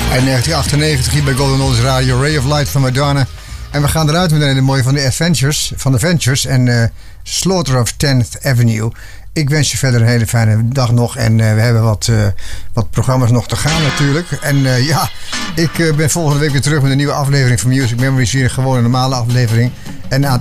In 1998 hier bij Golden Oldies Radio, Ray of Light van Madonna. En we gaan eruit met een mooie van de Ventures en Slaughter of 10th Avenue. Ik wens je verder een hele fijne dag nog. En we hebben wat programma's nog te gaan natuurlijk. En ik ben volgende week weer terug met een nieuwe aflevering van Music Memories. Weer gewoon een normale aflevering. En aan